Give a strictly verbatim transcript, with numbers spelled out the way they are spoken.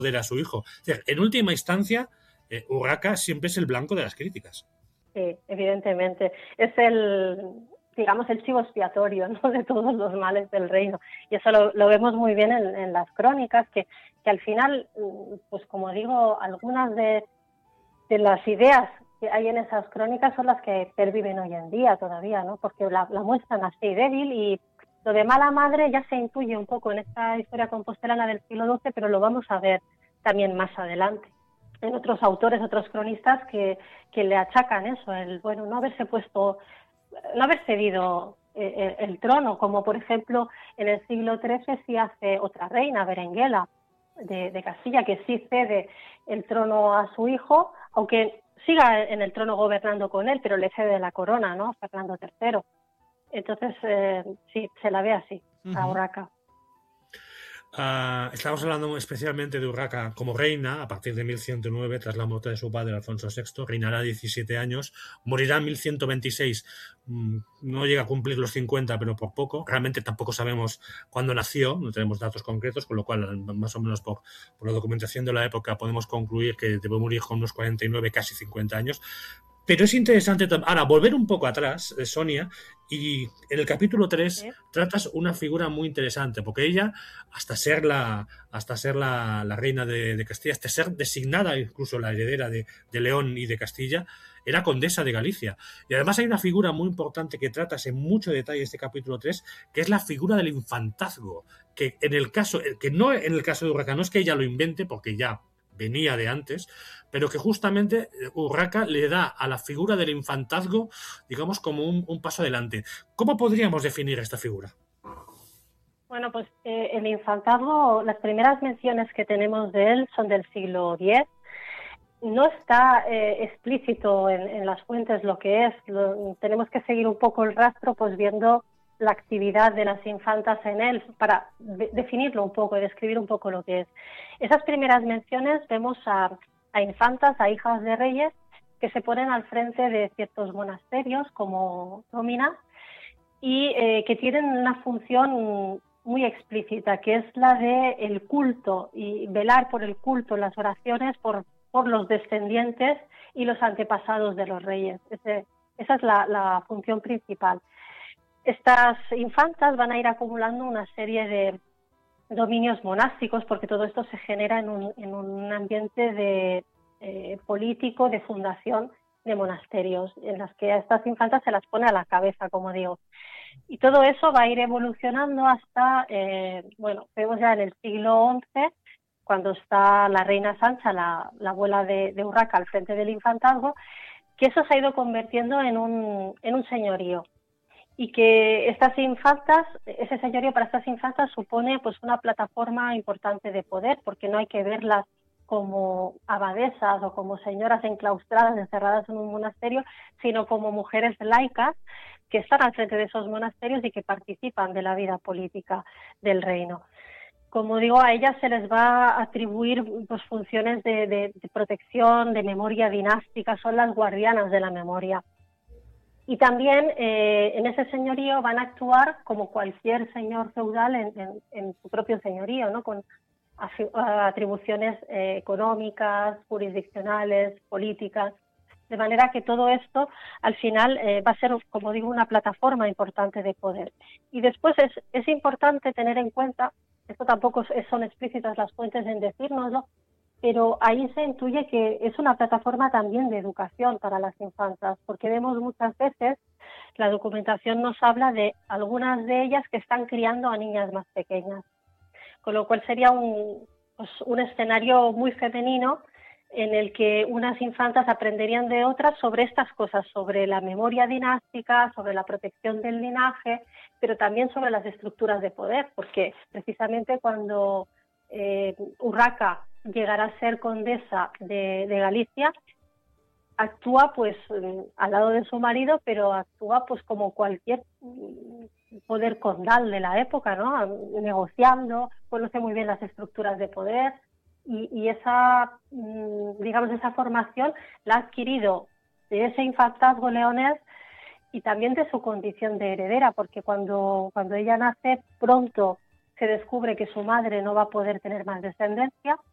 poder a su hijo. Es decir, en última instancia, eh, Urraca siempre es el blanco de las críticas. Sí, evidentemente. Es el, digamos, el chivo expiatorio, ¿no?, de todos los males del reino. Y eso lo, lo vemos muy bien en, en las crónicas, que, que al final, pues como digo, algunas de, de las ideas que hay en esas crónicas son las que perviven hoy en día todavía, ¿no? Porque la, la muestran así débil, y lo de mala madre ya se intuye un poco en esta historia compostelana del siglo doce, pero lo vamos a ver también más adelante en otros autores, otros cronistas que, que le achacan eso, el bueno, no haberse puesto, no haber cedido eh, el, el trono, como por ejemplo en el siglo trece sí hace otra reina, Berenguela, de, de Castilla, que sí cede el trono a su hijo, aunque siga en el trono gobernando con él, pero le cede la corona, ¿no?, Fernando tercero. Entonces, eh, sí, se la ve así, uh-huh. a Urraca. Uh, estamos hablando especialmente de Urraca como reina a partir de mil ciento nueve, tras la muerte de su padre Alfonso sexto. Reinará diecisiete años, morirá en mil ciento veintiséis, mm, no llega a cumplir los cincuenta, pero por poco. Realmente tampoco sabemos cuándo nació, no tenemos datos concretos, con lo cual más o menos por, por la documentación de la época podemos concluir que debe morir con unos cuarenta y nueve, casi cincuenta años. Pero es interesante ahora volver un poco atrás, eh, Sonia, y en el capítulo tres ¿Sí? tratas una figura muy interesante, porque ella, hasta ser la, hasta ser la, la reina de, de Castilla, hasta ser designada incluso la heredera de, de León y de Castilla, era condesa de Galicia. Y además hay una figura muy importante que tratas en mucho detalle este capítulo tres, que es la figura del infantazgo, que en el caso, que no en el caso de Urraca, no es que ella lo invente, porque ya venía de antes, pero que justamente Urraca le da a la figura del infantazgo, digamos, como un, un paso adelante. ¿Cómo podríamos definir esta figura? Bueno, pues eh, el infantazgo, las primeras menciones que tenemos de él son del siglo diez. No está eh, explícito en, en las fuentes lo que es. Lo, tenemos que seguir un poco el rastro, pues viendo la actividad de las infantas en él, para de, definirlo un poco y describir un poco lo que es. Esas primeras menciones vemos a, a infantas, a hijas de reyes, que se ponen al frente de ciertos monasterios como Domina, y eh, que tienen una función muy explícita, que es la de el culto, y velar por el culto, las oraciones por, por los descendientes y los antepasados de los reyes. Ese, esa es la, la función principal. Estas infantas van a ir acumulando una serie de dominios monásticos, porque todo esto se genera en un, en un ambiente de, eh, político, de fundación de monasterios, en las que a estas infantas se las pone a la cabeza, como digo. Y todo eso va a ir evolucionando hasta, eh, bueno, vemos ya en el siglo once, cuando está la reina Sancha, la, la abuela de, de Urraca, al frente del infantazgo, que eso se ha ido convirtiendo en un, en un señorío. Y que estas infantas, ese señorío para estas infantas supone pues una plataforma importante de poder, porque no hay que verlas como abadesas o como señoras enclaustradas, encerradas en un monasterio, sino como mujeres laicas que están al frente de esos monasterios y que participan de la vida política del reino. Como digo, a ellas se les va a atribuir pues, funciones de, de, de protección, de memoria dinástica, son las guardianas de la memoria. Y también eh, en ese señorío van a actuar como cualquier señor feudal en, en, en su propio señorío, ¿no? Con atribuciones eh, económicas, jurisdiccionales, políticas, de manera que todo esto al final eh, va a ser, como digo, una plataforma importante de poder. Y después es, es importante tener en cuenta, esto tampoco son explícitas las fuentes en decírnoslo, pero ahí se intuye que es una plataforma también de educación para las infantas, porque vemos muchas veces, la documentación nos habla de algunas de ellas que están criando a niñas más pequeñas, con lo cual sería un, pues, un escenario muy femenino en el que unas infantas aprenderían de otras sobre estas cosas, sobre la memoria dinástica, sobre la protección del linaje, pero también sobre las estructuras de poder, porque precisamente cuando eh, Urraca llegará a ser condesa de, de Galicia, actúa pues al lado de su marido, pero actúa pues como cualquier poder condal de la época, ¿no? Negociando, conoce muy bien las estructuras de poder y, y esa, digamos, esa formación la ha adquirido de ese infantazgo leonés y también de su condición de heredera, porque cuando, cuando ella nace pronto se descubre que su madre no va a poder tener más descendencia